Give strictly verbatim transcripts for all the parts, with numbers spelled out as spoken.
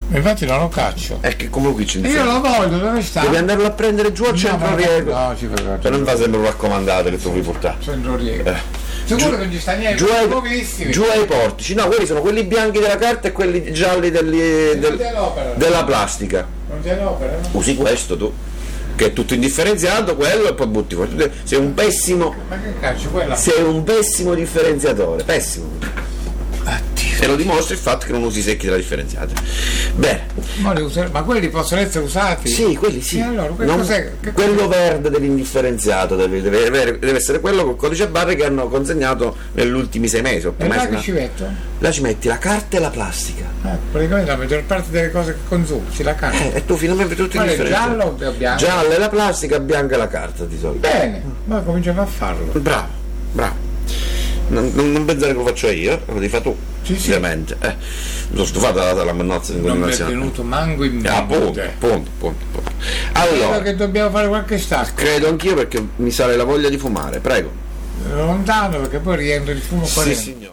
Infatti non lo caccio. È che come qui ci Io lo voglio, dove sta? Devi andarlo a prendere giù al No, centro ma- riego. no, ci fa- Per non fa sempre un raccomandato che tu vuoi portare. Centro riego. Eh. Sicuro Giù- che non ci sta niente, giù ai, nuovissimi. giù ai portici, no, quelli sono quelli bianchi della carta e quelli gialli degli- del- dell'opera. della plastica. Non c'è l'opera, no? Usi questo tu, che è tutto indifferenziato, quello e poi butti fuori. Tu sei un pessimo, Ma che caccio, quella? sei un pessimo differenziatore, pessimo. E lo dimostra il fatto che non usi i secchi della differenziata. Bene. Ma, li usa- ma quelli possono essere usati? Sì, quelli sì. E allora, que- Non- cos'è? Che quello cos'è? verde dell'indifferenziato deve, deve, avere- deve essere quello col codice a barre che hanno consegnato negli ultimi sei mesi. otto E là mesi, che ma- ci metto? là ci metti la carta e la plastica. Eh, praticamente la maggior parte delle cose che consumi, si la carta. Eh, e tu finalmente tutti Qual è, differenziati. giallo o bianco? Gialla è la plastica, bianca è la carta di solito. Bene, ma cominciamo a farlo. Bravo, bravo. Non, non, non pensare che lo faccio io, lo devi fare tu. Sì, sì. Ovviamente. Eh. L'ho stufato dalla, dalla mannozza di Non mi è continuazione. venuto manco in mente. Ah, punto, punto, punto, punto. Credo Allora, che dobbiamo fare qualche stacco. credo anch'io perché mi sale la voglia di fumare, prego. Lontano perché poi rientra il fumo qua Sì, dentro. signore.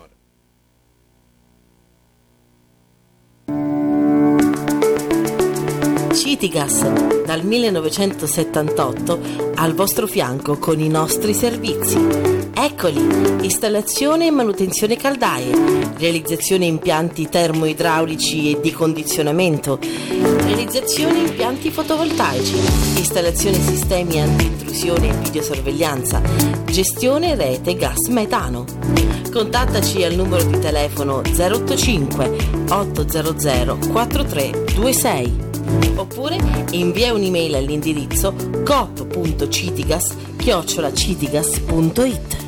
Citigas, dal millenovecentosettantotto al vostro fianco con i nostri servizi. Eccoli, installazione e manutenzione caldaie, realizzazione impianti termoidraulici e di condizionamento, realizzazione impianti fotovoltaici, installazione sistemi anti-intrusione e videosorveglianza, gestione rete gas metano. Contattaci al numero di telefono zero otto cinque otto zero zero quattro tre due sei oppure invia un'email all'indirizzo coop punto citigas chiocciola citigas punto it.